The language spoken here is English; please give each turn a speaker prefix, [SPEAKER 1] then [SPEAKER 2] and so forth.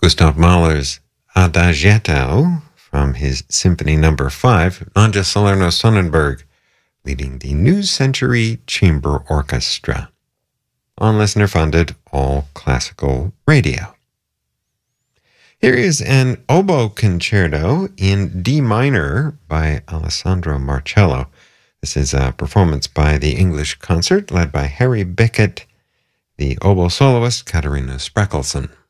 [SPEAKER 1] Gustav Mahler's Adagietto from his Symphony No. 5, Anja Salerno-Sonnenberg, leading the New Century Chamber Orchestra on listener-funded all-classical radio. Here is an oboe concerto in D minor by Alessandro Marcello. This is a performance by the English Concert led by Harry Beckett, the oboe soloist Katarina Spreckelsen.